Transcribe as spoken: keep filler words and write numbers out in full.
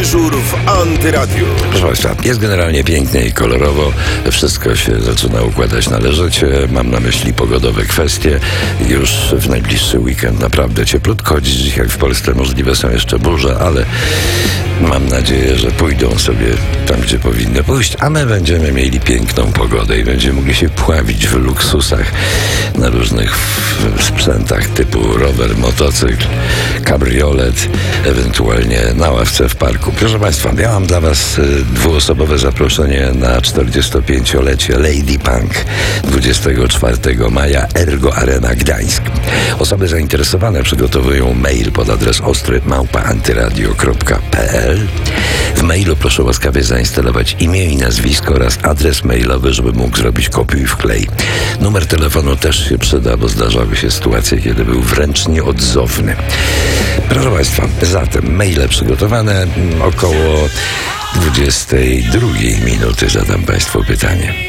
Wieczór w Antyradiu. Proszę Państwa, jest generalnie pięknie i kolorowo. Wszystko się zaczyna układać należycie. Mam na myśli pogodowe kwestie. Już w najbliższy weekend naprawdę cieplutko. Choć dzisiaj w Polsce możliwe są jeszcze burze, ale mam nadzieję, że pójdą sobie tam, gdzie powinny pójść, a my będziemy mieli piękną pogodę i będziemy mogli się pławić w luksusach na różnych sprzętach typu rower, motocykl, kabriolet, ewentualnie na ławce w parku. Proszę Państwa, miałam dla Was y, dwuosobowe zaproszenie na czterdziestopięciolecie Lady Punk dwudziestego czwartego maja Ergo Arena Gdańsk. Osoby zainteresowane przygotowują mail pod adres ostry małpa antyradio kropka p l. W mailu proszę łaskawie zainstalować imię i nazwisko oraz adres mailowy, żeby mógł zrobić kopiuj wklej. Numer telefonu też się przyda, bo zdarzały się sytuacje, kiedy był wręcz nieodzowny. Proszę Państwa, zatem maile przygotowane, około dwudziestej drugiej minuty zadam Państwu pytanie.